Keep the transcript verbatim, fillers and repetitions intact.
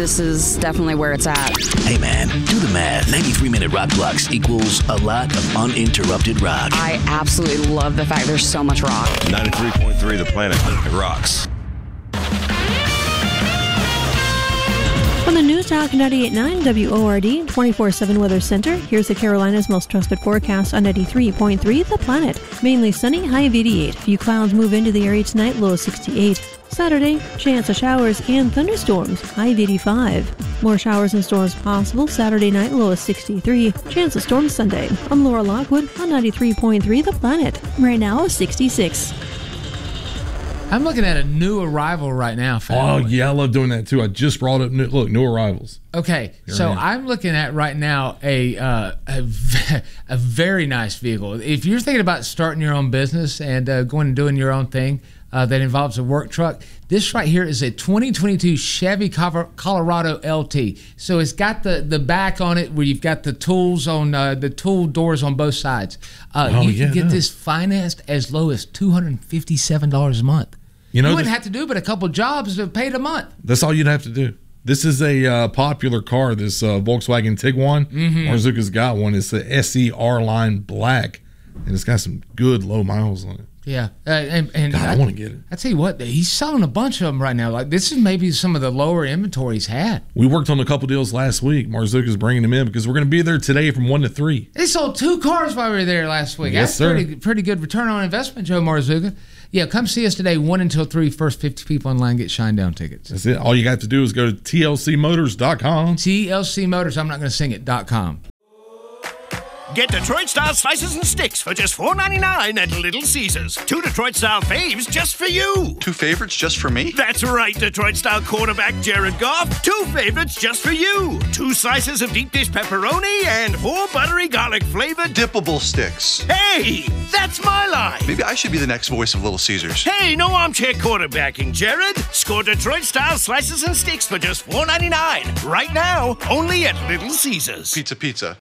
this is definitely where it's at. Hey man, do the math. ninety-three minute rock blocks equals a lot of uninterrupted rock. I absolutely love the fact there's so much rock. ninety-three point three The Planet. It rocks. From the News Talk ninety-eight point nine W O R D twenty-four seven Weather Center, here's the Carolinas' most trusted forecast on ninety-three point three The Planet. Mainly sunny, high of eighty-eight. Few clouds move into the area tonight, low of sixty-eight. Saturday, chance of showers and thunderstorms, high of eighty-five. More showers and storms possible Saturday night, low of sixty-three. Chance of storms Sunday. I'm Laura Lockwood on ninety-three point three The Planet. Right now, sixty-six. I'm looking at a new arrival right now, family. Oh, yeah, I love doing that too. I just brought up, new, look, new arrivals. Okay, Here so I'm looking at right now a, uh, a a very nice vehicle. If you're thinking about starting your own business and uh, going and doing your own thing uh, that involves a work truck, this right here is a twenty twenty-two Chevy Colorado L T. So it's got the, the back on it where you've got the tools on uh, the tool doors on both sides. Uh, oh, you yeah, can get no. this financed as low as two hundred fifty-seven dollars a month. You know, you wouldn't this, have to do but a couple jobs to pay a month. That's all you'd have to do. This is a uh, popular car, this uh, Volkswagen Tiguan. Mm-hmm. Marzuka's got one. It's the S E R Line Black, and it's got some good low miles on it. Yeah, uh, and, and God, I, I want to get it. I tell you what, he's selling a bunch of them right now. Like this is maybe some of the lower inventory he's had. We worked on a couple deals last week. Marzuka's bringing them in because we're going to be there today from one to three. They sold two cars while we were there last week. Yes, That's sir. pretty pretty good return on investment, Joe Marzuka. Yeah, come see us today, one until three. First fifty people online get Shinedown tickets. That's it. All you have to do is go to T L C motors dot com. T L C Motors, I'm not going to sing it, dot com. Get Detroit-style slices and sticks for just four ninety-nine at Little Caesars. Two Detroit-style faves just for you. Two favorites just for me? That's right, Detroit-style quarterback Jared Goff. Two favorites just for you. Two slices of deep dish pepperoni and four buttery garlic-flavored dippable sticks. Hey, that's my line. Maybe I should be the next voice of Little Caesars. Hey, no armchair quarterbacking, Jared. Score Detroit-style slices and sticks for just four ninety-nine. Right now, only at Little Caesars. Pizza, pizza.